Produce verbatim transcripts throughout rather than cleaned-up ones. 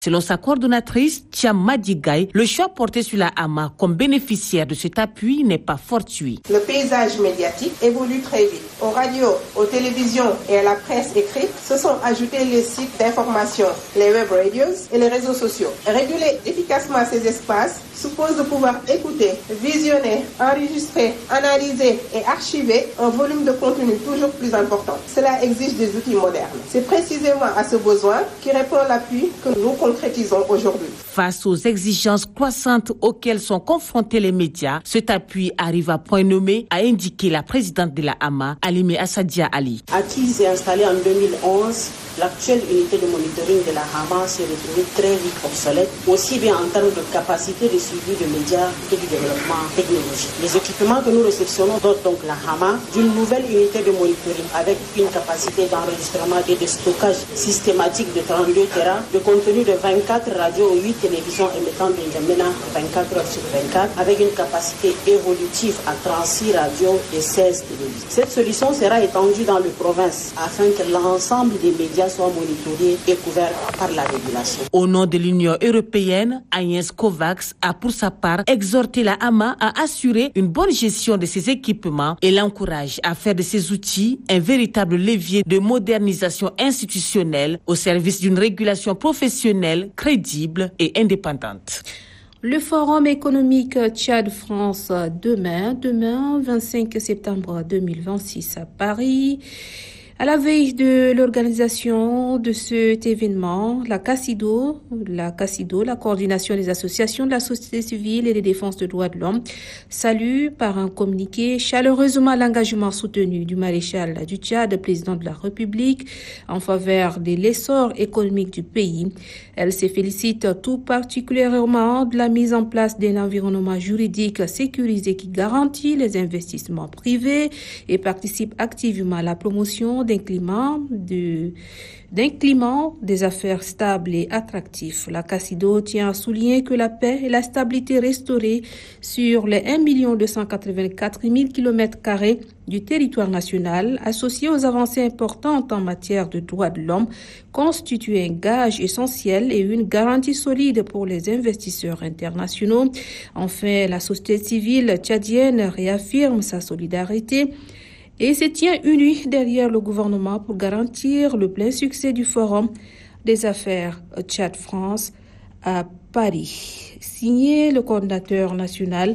Selon sa coordonnatrice, Thiam Madigay, le choix porté sur la Hama comme bénéficiaire de cet appui n'est pas fortuit. Le paysage médiatique évolue très vite. Aux radios, aux télévisions et à la presse écrite se sont ajoutés les sites d'information, les web radios et les réseaux sociaux. Réguler efficacement ces espaces suppose de pouvoir écouter, visionner, enregistrer, analyser et archiver un volume de contenu toujours plus important. Cela exige des outils modernes. C'est précisément à ce besoin qui répond l'appui que nous concrétisons aujourd'hui. Face aux exigences croissantes auxquelles sont confrontés les médias, cet appui arrive à point nommé, a indiqué la présidente de la Hama, Alimé Assadia Ali. Acquise et installée en deux mille onze, l'actuelle unité de monitoring de la Hama s'est retrouvée très vite obsolète, aussi bien en termes de capacité de suivi de médias que du développement technologique. Les équipements que nous réceptionnons dotent donc la Hama d'une nouvelle unité de monitoring avec une capacité d'enregistrement et de stockage systématique de trente-deux téra, de contenu de vingt-quatre radios et huit télévisions émettant de N'Djamena vingt-quatre heures sur vingt-quatre, avec une capacité évolutive à trente-six radios et seize télévisions. Cette solution sera étendue dans les provinces afin que l'ensemble des médias soient monitorés et couverts par la régulation. Au nom de l'Union européenne, Agnès Kovacs a pour sa part exhorté la Hama à assurer une bonne gestion de ses équipements et l'encourage à faire de ces outils un véritable levier de modernisation institutionnelle au service d'une régulation professionnelle, crédible et indépendante. Le forum économique Tchad-France demain, demain vingt-cinq septembre deux mille vingt-six à Paris. À la veille de l'organisation de cet événement, la CACIDO, la CACIDO, la coordination des associations de la société civile et des défenses des droits de l'homme, salue par un communiqué chaleureusement l'engagement soutenu du maréchal du Tchad, président de la République, en faveur de l'essor économique du pays. Elle se félicite tout particulièrement de la mise en place d'un environnement juridique sécurisé qui garantit les investissements privés et participe activement à la promotion d'un climat de d'un climat des affaires stables et attractifs. La CACIDO tient à souligner que la paix et la stabilité restaurée sur les un million deux cent quatre-vingt-quatre mille kilomètres carrés du territoire national, associés aux avancées importantes en matière de droits de l'homme, constituent un gage essentiel et une garantie solide pour les investisseurs internationaux. Enfin, la société civile tchadienne réaffirme sa solidarité et se tient unie derrière le gouvernement pour garantir le plein succès du Forum des affaires Tchad-France à Paris. Signé le coordinateur national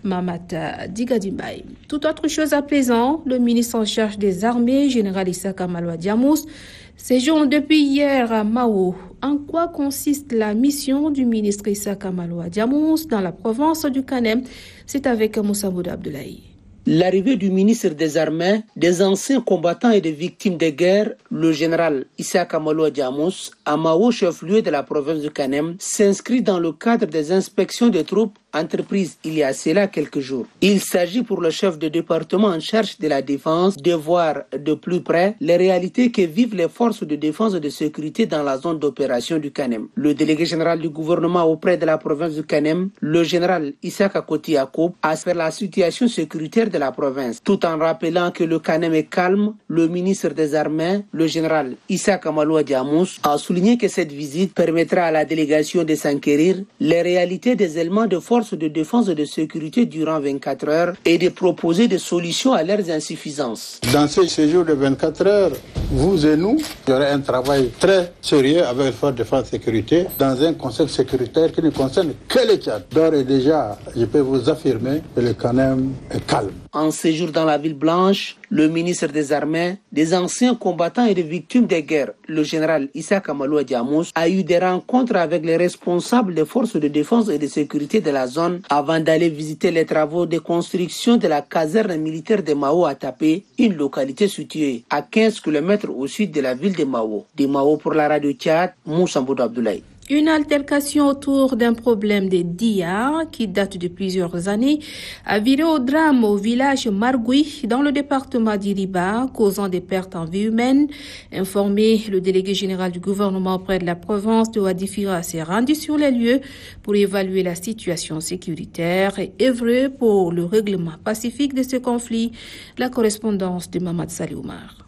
Mamata Digadimbaye. Tout autre chose à présent, le ministre en charge des armées, général Issaka Maloua Diamous, séjourne depuis hier à Mao. En quoi consiste la mission du ministre Issaka Maloua Diamous dans la province du Kanem? C'est avec Moussa Bouda Abdoulaye. L'arrivée du ministre des Armées, des anciens combattants et des victimes de guerre, le général Issaka Maloua Diamous, à Mao, chef-lieu de la province du Kanem, s'inscrit dans le cadre des inspections des troupes entreprises il y a cela quelques jours. Il s'agit pour le chef de département en charge de la défense de voir de plus près les réalités que vivent les forces de défense et de sécurité dans la zone d'opération du Kanem. Le délégué général du gouvernement auprès de la province du Kanem, le général Issaka Koti Yacoub, a fait la situation sécuritaire de la province. Tout en rappelant que le Kanem est calme, le ministre des Armées, le général Issaka Maloua Diamous, a souligné que cette visite permettra à la délégation de s'enquérir les réalités des éléments de force de défense et de sécurité durant vingt-quatre heures et de proposer des solutions à leurs insuffisances. Dans ce séjour de vingt-quatre heures, vous et nous, il y aura un travail très sérieux avec les forces de défense et sécurité dans un concept sécuritaire qui ne concerne que le Tchad. D'ores et déjà, je peux vous affirmer que le Kanem est calme. En séjour dans la ville blanche, le ministre des Armées, des anciens combattants et des victimes des guerres, le général Issaka Maloua Diamous, a eu des rencontres avec les responsables des forces de défense et de sécurité de la zone avant d'aller visiter les travaux de construction de la caserne militaire de Mao à Tapé, une localité située à quinze kilomètres au sud de la ville de Mao. De Mao pour la radio Tchad, Moussa Bouda Abdoulaye. Une altercation autour d'un problème de D I A qui date de plusieurs années a viré au drame au village Margoui dans le département d'Iriba, causant des pertes en vie humaine. Informé, le délégué général du gouvernement auprès de la province de Wadifira s'est rendu sur les lieux pour évaluer la situation sécuritaire et œuvrer pour le règlement pacifique de ce conflit. La correspondance de Mamad Salioumar.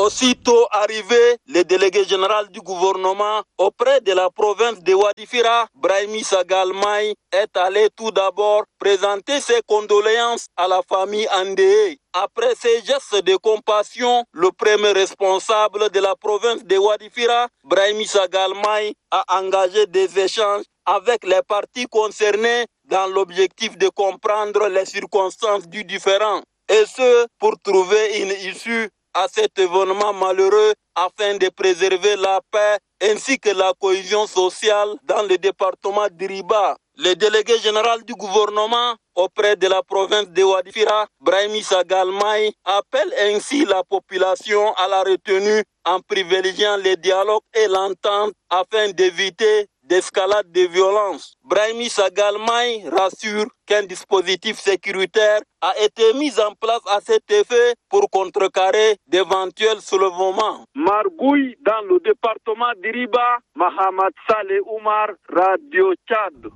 Aussitôt arrivé, le délégué général du gouvernement auprès de la province de Wadifira, Brahimi Sagalmaï, est allé tout d'abord présenter ses condoléances à la famille endeuillée. Après ces gestes de compassion, le premier responsable de la province de Wadifira, Brahimi Sagalmaï, a engagé des échanges avec les parties concernées dans l'objectif de comprendre les circonstances du différend, et ce, pour trouver une issue à cet événement malheureux afin de préserver la paix ainsi que la cohésion sociale dans le département d'Iriba. Le délégué général du gouvernement auprès de la province de Wadifira, Brahimi Sagalmaï, appelle ainsi la population à la retenue en privilégiant le dialogue et l'entente afin d'éviter d'escalade de violence. Brahimi Sagalmaï rassure qu'un dispositif sécuritaire a été mis en place à cet effet pour contrecarrer d'éventuels soulèvements. Margouille dans le département d'Iriba, Mahamad Saleh Oumar, Radio Tchad.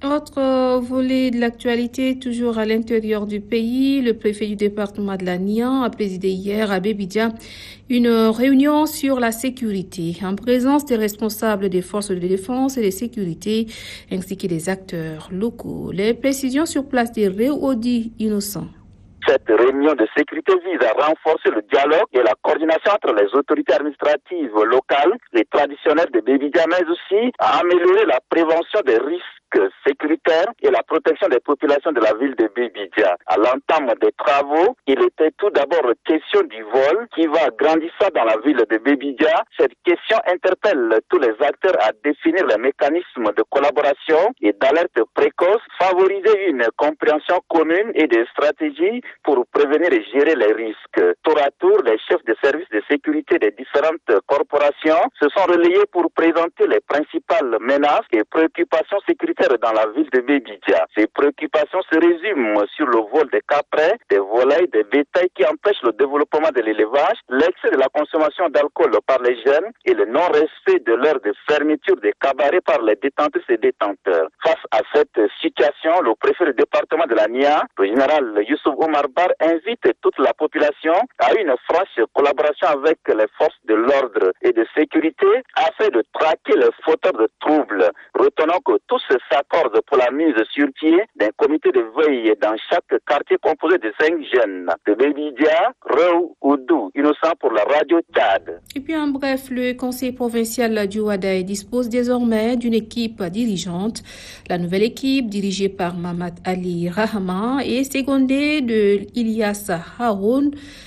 Autre volet de l'actualité, toujours à l'intérieur du pays, le préfet du département de la Nian a présidé hier à Bébidja une réunion sur la sécurité en présence des responsables des forces de défense et de sécurité ainsi que des acteurs locaux. Les précisions sur place des Réaudi Innocent. Cette réunion de sécurité vise à renforcer le dialogue et la coordination entre les autorités administratives locales et traditionnelles de Bébidja, mais aussi à améliorer la prévention des risques sécuritaire et la protection des populations de la ville de Bébidja. À l'entame des travaux, il était tout d'abord question du vol qui va grandissant dans la ville de Bébidja. Cette question interpelle tous les acteurs à définir les mécanismes de collaboration et d'alerte précoce, favoriser une compréhension commune et des stratégies pour prévenir et gérer les risques. Tour à tour, les chefs de services de sécurité des différentes corporations se sont relayés pour présenter les principales menaces et préoccupations sécuritaires dans la ville de Bébidja. Ces préoccupations se résument sur le vol des caprins, des volailles, des bétails qui empêchent le développement de l'élevage, l'excès de la consommation d'alcool par les jeunes et le non-respect de l'heure de fermeture des cabarets par les détentrices et détenteurs. Face à cette situation, le préfet du département de la Nia, le général Youssouf Omar Bar, invite toute la population à une franche collaboration avec les forces de l'ordre et de sécurité afin de traquer les fauteurs de troubles. Retenons que tous ces s'accorde pour la mise sur pied d'un comité de veille dans chaque quartier composé de cinq jeunes. De Bébidja, Reu, Oudou, Innocent pour la Radio Tchad. Et puis en bref, le conseil provincial du Wadaï dispose désormais d'une équipe dirigeante. La nouvelle équipe, dirigée par Mamad Ali Rahman, est secondée de Ilyas Haroun.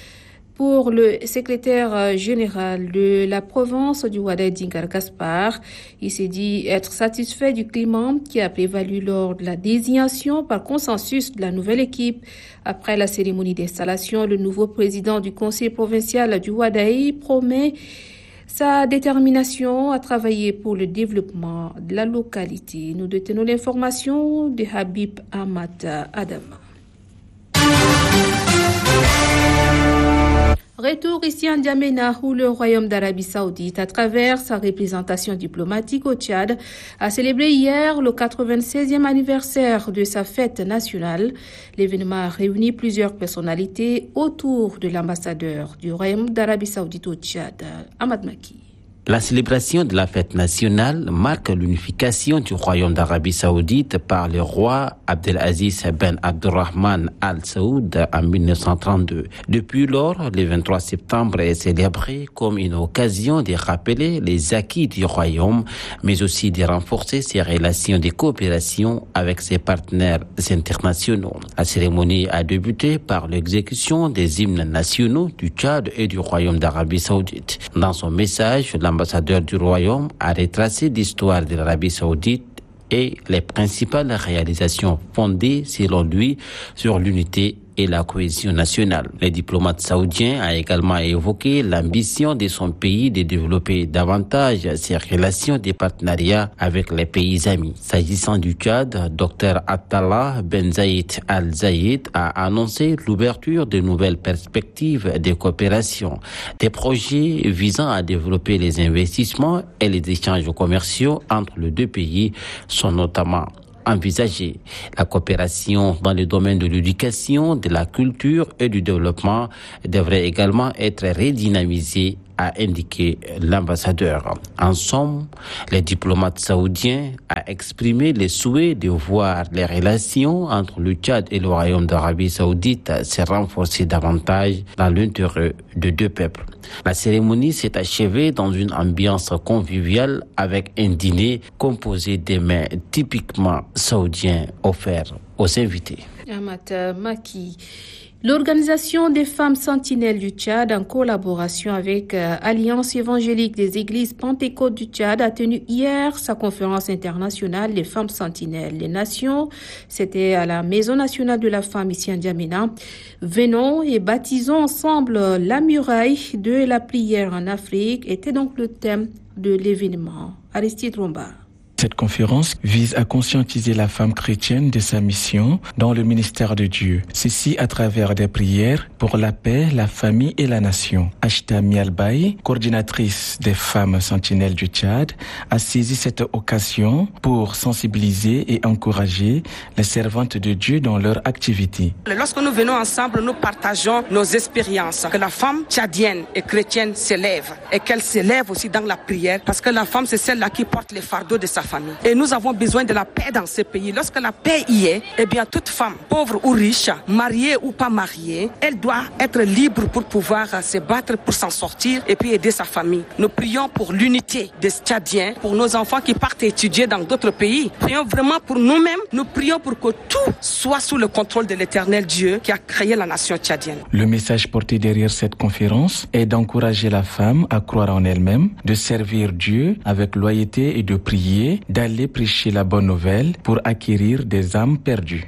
Pour le secrétaire général de la province du Wadaï, Dingar Gaspar, il s'est dit être satisfait du climat qui a prévalu lors de la désignation par consensus de la nouvelle équipe. Après la cérémonie d'installation, le nouveau président du conseil provincial du Wadaï promet sa détermination à travailler pour le développement de la localité. Nous détenons l'information de Habib Ahmad Adama. Retour ici en N'Djamena où le Royaume d'Arabie Saoudite, à travers sa représentation diplomatique au Tchad, a célébré hier le quatre-vingt-seizième anniversaire de sa fête nationale. L'événement a réuni plusieurs personnalités autour de l'ambassadeur du Royaume d'Arabie Saoudite au Tchad, Ahmad Maki. La célébration de la fête nationale marque l'unification du Royaume d'Arabie Saoudite par le roi Abdelaziz Ben Abdurrahman Al Saoud en mille neuf cent trente-deux. Depuis lors, le vingt-trois septembre est célébré comme une occasion de rappeler les acquis du Royaume, mais aussi de renforcer ses relations de coopération avec ses partenaires internationaux. La cérémonie a débuté par l'exécution des hymnes nationaux du Tchad et du Royaume d'Arabie Saoudite. Dans son message, l'ambassadeur du Royaume a retracé l'histoire de l'Arabie Saoudite et les principales réalisations fondées, selon lui, sur l'unité et la cohésion nationale. Le diplomate saoudien a également évoqué l'ambition de son pays de développer davantage ses relations de partenariat avec les pays amis. S'agissant du Tchad, Dr Attallah Ben Zayed Al Zayed a annoncé l'ouverture de nouvelles perspectives de coopération. Des projets visant à développer les investissements et les échanges commerciaux entre les deux pays sont notamment envisagées. La coopération dans le domaine de l'éducation, de la culture et du développement devrait également être redynamisée, a indiqué l'ambassadeur. En somme, les diplomates saoudiens ont exprimé le souhait de voir les relations entre le Tchad et le Royaume d'Arabie Saoudite se renforcer davantage dans l'intérêt de deux peuples. La cérémonie s'est achevée dans une ambiance conviviale avec un dîner composé de mets typiquement saoudiens offerts aux invités. Amata Maki. L'Organisation des femmes sentinelles du Tchad, en collaboration avec euh, Alliance évangélique des églises pentecôtes du Tchad, a tenu hier sa conférence internationale des femmes sentinelles. Les nations, c'était à la Maison nationale de la femme ici en N'Djamena. Venons et baptisons ensemble la muraille de la prière en Afrique, était donc le thème de l'événement. Aristide Romba. Cette conférence vise à conscientiser la femme chrétienne de sa mission dans le ministère de Dieu. Ceci à travers des prières pour la paix, la famille et la nation. Ashta Mialbaï, coordinatrice des femmes sentinelles du Tchad, a saisi cette occasion pour sensibiliser et encourager les servantes de Dieu dans leur activité. Lorsque nous venons ensemble, nous partageons nos expériences. Que la femme tchadienne et chrétienne s'élève et qu'elle s'élève aussi dans la prière, parce que la femme, c'est celle-là qui porte les fardeaux de sa famille. Et nous avons besoin de la paix dans ce pays. Lorsque la paix y est, eh bien toute femme, pauvre ou riche, mariée ou pas mariée, elle doit être libre pour pouvoir se battre, pour s'en sortir et puis aider sa famille. Nous prions pour l'unité des Tchadiens, pour nos enfants qui partent étudier dans d'autres pays. Prions vraiment pour nous-mêmes. Nous prions pour que tout soit sous le contrôle de l'Éternel Dieu qui a créé la nation tchadienne. Le message porté derrière cette conférence est d'encourager la femme à croire en elle-même, de servir Dieu avec loyauté et de prier, d'aller prêcher la bonne nouvelle pour acquérir des âmes perdues.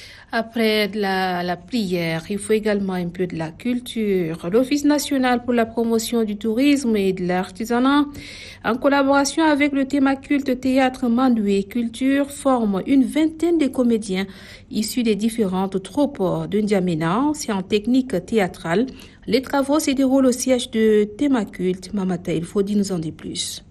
Après la, la prière, il faut également un peu de la culture. L'Office national pour la promotion du tourisme et de l'artisanat, en collaboration avec le Thémaculte Théâtre Mandoué Culture, forme une vingtaine de comédiens issus des différentes troupes de N'Djamena. C'est en technique théâtrale. Les travaux se déroulent au siège de Thémaculte. Mamata El Fodi nous en dit plus.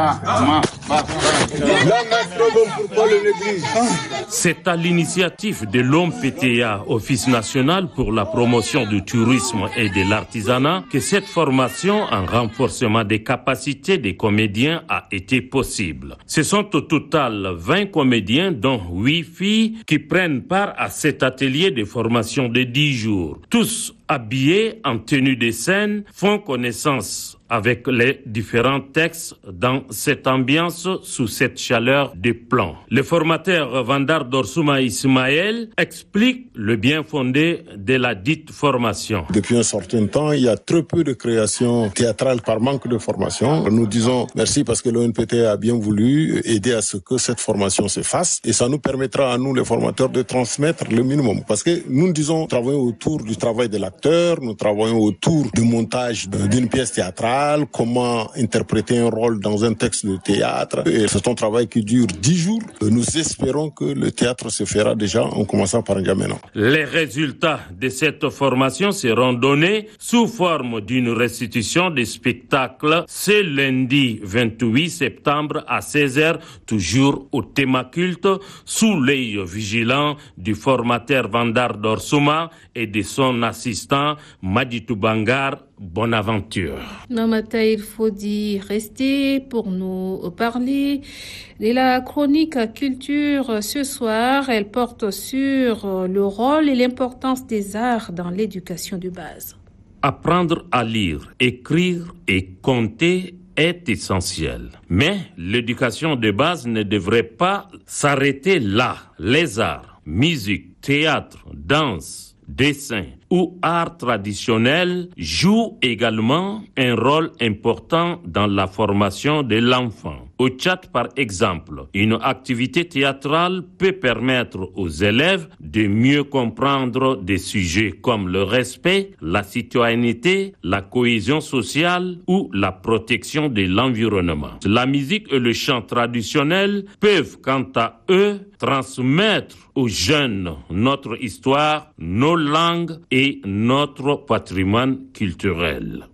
C'est à l'initiative de l'O M P T A, Office national pour la promotion du tourisme et de l'artisanat, que cette formation en renforcement des capacités des comédiens a été possible. Ce sont au total vingt comédiens, dont huit filles, qui prennent part à cet atelier de formation de dix jours. Tous habillés en tenue de scène, font connaissance avec les différents textes dans cette ambiance, sous cette chaleur de plomb. Le formateur Vandar Dorsouma Ismaël explique le bien fondé de la dite formation. Depuis un certain temps, il y a très peu de créations théâtrales par manque de formation. Nous disons merci parce que l'O N P T a bien voulu aider à ce que cette formation se fasse et ça nous permettra à nous, les formateurs, de transmettre le minimum. Parce que nous disons travailler autour du travail de l'acteur, nous travaillons autour du montage d'une pièce théâtrale, comment interpréter un rôle dans un texte de théâtre. Et c'est un travail qui dure dix jours. Nous espérons que le théâtre se fera déjà en commençant par N'Djamena. Les résultats de cette formation seront donnés sous forme d'une restitution des spectacles ce lundi vingt-huit septembre à seize heures, toujours au Thémaculte, sous l'œil vigilant du formateur Vandar Dorsouma et de son assistant Maditou Bangar. Bonne aventure. Mamata, il faut dire rester pour nous parler de la chronique culture ce soir. Elle porte sur le rôle et l'importance des arts dans l'éducation de base. Apprendre à lire, écrire et compter est essentiel. Mais l'éducation de base ne devrait pas s'arrêter là. Les arts, musique, théâtre, danse, dessin ou arts traditionnels jouent également un rôle important dans la formation de l'enfant. Au Tchad, par exemple, une activité théâtrale peut permettre aux élèves de mieux comprendre des sujets comme le respect, la citoyenneté, la cohésion sociale ou la protection de l'environnement. La musique et le chant traditionnel peuvent, quant à eux, transmettre aux jeunes notre histoire, nos langues et notre patrimoine culturel.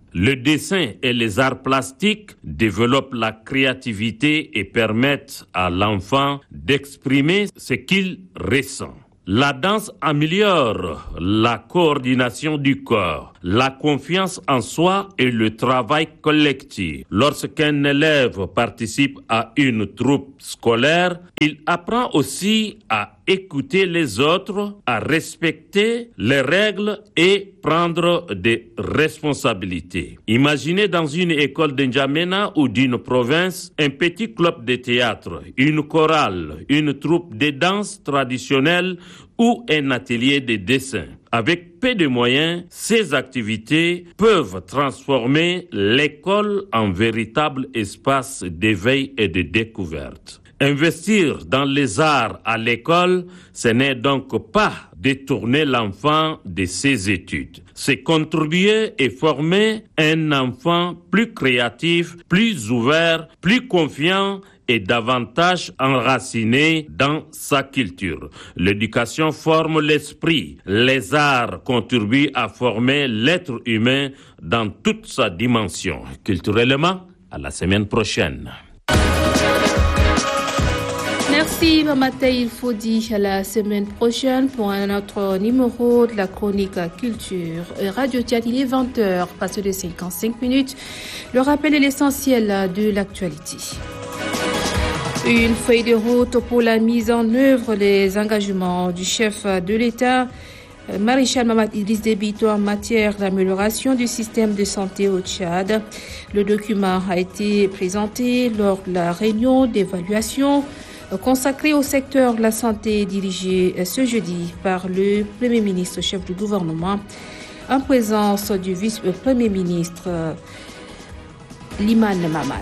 Le dessin et les arts plastiques développent la créativité et permettent à l'enfant d'exprimer ce qu'il ressent. La danse améliore la coordination du corps, la confiance en soi et le travail collectif. Lorsqu'un élève participe à une troupe scolaire, il apprend aussi à écouter les autres, à respecter les règles et prendre des responsabilités. Imaginez dans une école de N'Djamena ou d'une province un petit club de théâtre, une chorale, une troupe de danse traditionnelle ou un atelier de dessin. Avec peu de moyens, ces activités peuvent transformer l'école en véritable espace d'éveil et de découverte. Investir dans les arts à l'école, ce n'est donc pas détourner l'enfant de ses études. C'est contribuer et former un enfant plus créatif, plus ouvert, plus confiant et davantage enraciné dans sa culture. L'éducation forme l'esprit. Les arts contribuent à former l'être humain dans toute sa dimension. Culturellement, à la semaine prochaine. Merci Mamata Il Fodi. À la semaine prochaine pour un autre numéro de la chronique culture. Radio Tchad, il est vingt heures, passé de cinquante-cinq minutes. Le rappel est l'essentiel de l'actualité. Une feuille de route pour la mise en œuvre des engagements du chef de l'État, Maréchal Mamad Idriss Déby, en matière d'amélioration du système de santé au Tchad. Le document a été présenté lors de la réunion d'évaluation consacrée au secteur de la santé dirigée ce jeudi par le Premier ministre, chef du gouvernement, en présence du vice-premier ministre Liman Mamad.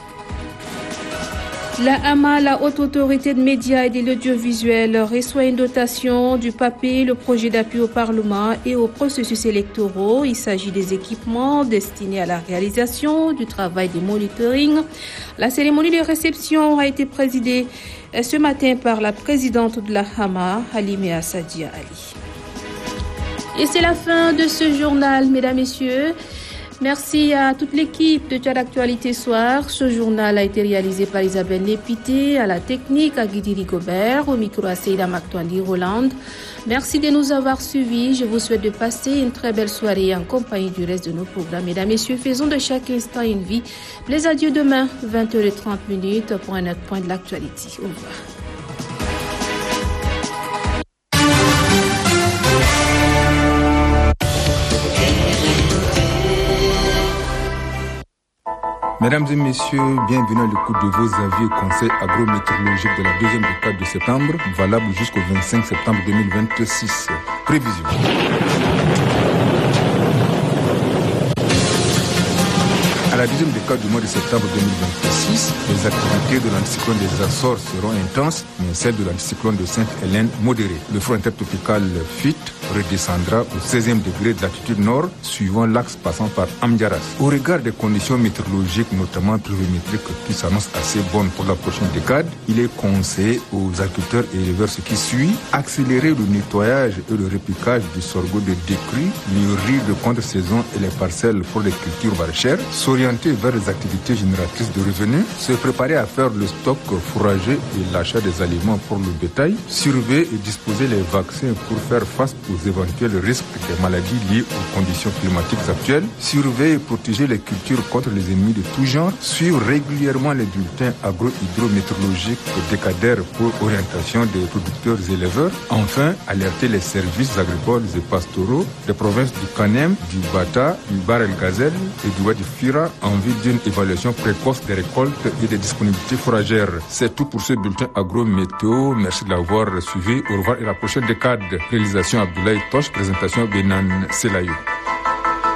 La H A M A, la Haute Autorité de médias et de l'audiovisuel, reçoit une dotation du P A P E, le projet d'appui au Parlement et aux processus électoraux. Il s'agit des équipements destinés à la réalisation du travail de monitoring. La cérémonie de réception a été présidée ce matin par la présidente de la H A M A, Halimea Sadia Ali. Et c'est la fin de ce journal, mesdames, messieurs. Merci à toute l'équipe de Tchad Actualité Soir. Ce journal a été réalisé par Isabelle Lépité, à la technique à Guidi Rigobert, au micro à Seida Mactoindi Roland. Merci de nous avoir suivis. Je vous souhaite de passer une très belle soirée en compagnie du reste de nos programmes. Mesdames, messieurs, faisons de chaque instant une vie. Les adieux demain, vingt heures trente pour un autre point de l'actualité. Au revoir. Mesdames et messieurs, bienvenue à l'écoute de vos avis et conseils agrométéorologiques de la deuxième décade de septembre, valable jusqu'au vingt-cinq septembre deux mille vingt-six. Prévision. À la deuxième décade du mois de septembre deux mille vingt-six, les activités de l'anticyclone des Açores seront intenses, mais celles de l'anticyclone de Sainte-Hélène modérées. Le front intertropical F I T redescendra au seizième degré de latitude nord, suivant l'axe passant par Amdiaras. Au regard des conditions météorologiques, notamment pluviométriques, qui s'annoncent assez bonnes pour la prochaine décade, il est conseillé aux agriculteurs et éleveurs ce qui suit: accélérer le nettoyage et le repiquage du sorgho de décrue, le riz de contre-saison et les parcelles pour les cultures maraîchères, s'orienter vers les activités génératrices de revenus, se préparer à faire le stock fourrager et l'achat des aliments pour le bétail, surveiller et disposer les vaccins pour faire face aux éventuels risques des maladies liées aux conditions climatiques actuelles, surveiller et protéger les cultures contre les ennemis de tout genre, suivre régulièrement les bulletins agro-hydrométéorologiques décadaires pour orientation des producteurs et éleveurs, enfin alerter les services agricoles et pastoraux des provinces du Kanem, du Bata, du Bahr el Ghazel et du Wadi Fira en vue d'une évaluation précoce des récoltes et des disponibilités fourragères. C'est tout pour ce bulletin agro-météo. Merci de l'avoir suivi. Au revoir et à la prochaine décade. Réalisation Abdoulaye Tosh, présentation Benan Selayou.